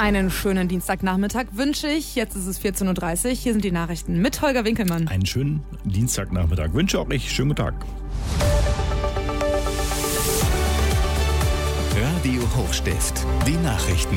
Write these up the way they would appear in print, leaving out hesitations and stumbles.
Einen schönen Dienstagnachmittag wünsche ich. Jetzt ist es 14.30 Uhr. Hier sind die Nachrichten mit Holger Winkelmann. Einen schönen Dienstagnachmittag wünsche auch ich. Schönen guten Tag. Radio Hochstift. Die Nachrichten.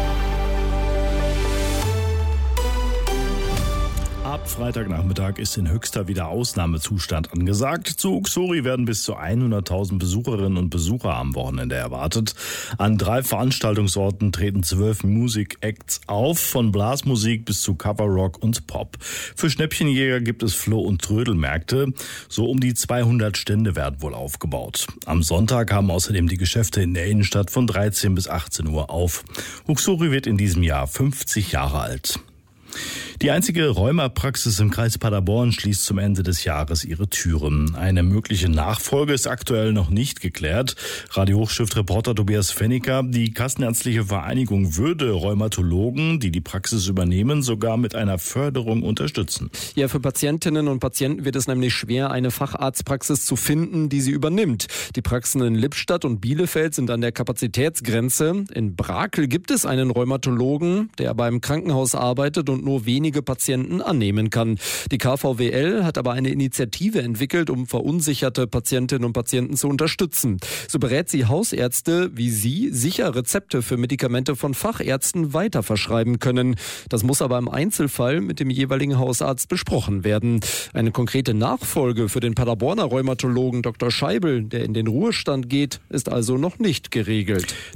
Ab Freitagnachmittag ist in Höxter wieder Ausnahmezustand angesagt. Zu Uxori werden bis zu 100.000 Besucherinnen und Besucher am Wochenende erwartet. An 3 Veranstaltungsorten treten 12 Musik-Acts auf, von Blasmusik bis zu Coverrock und Pop. Für Schnäppchenjäger gibt es Floh- und Trödelmärkte. So um die 200 Stände werden wohl aufgebaut. Am Sonntag haben außerdem die Geschäfte in der Innenstadt von 13 bis 18 Uhr auf. Uxori wird in diesem Jahr 50 Jahre alt. Die einzige Rheuma-Praxis im Kreis Paderborn schließt zum Ende des Jahres ihre Türen. Eine mögliche Nachfolge ist aktuell noch nicht geklärt. Radio Hochstift-Reporter Tobias Fenniker: Die Kassenärztliche Vereinigung würde Rheumatologen, die die Praxis übernehmen, sogar mit einer Förderung unterstützen. Ja, für Patientinnen und Patienten wird es nämlich schwer, eine Facharztpraxis zu finden, die sie übernimmt. Die Praxen in Lippstadt und Bielefeld sind an der Kapazitätsgrenze. In Brakel gibt es einen Rheumatologen, der beim Krankenhaus arbeitet und nur wenige Patienten annehmen kann. Die KVWL hat aber eine Initiative entwickelt, um verunsicherte Patientinnen und Patienten zu unterstützen. So berät sie Hausärzte, wie sie sicher Rezepte für Medikamente von Fachärzten weiterverschreiben können. Das muss aber im Einzelfall mit dem jeweiligen Hausarzt besprochen werden. Eine konkrete Nachfolge für den Paderborner Rheumatologen Dr. Scheibel, der in den Ruhestand geht, ist also noch nicht geregelt.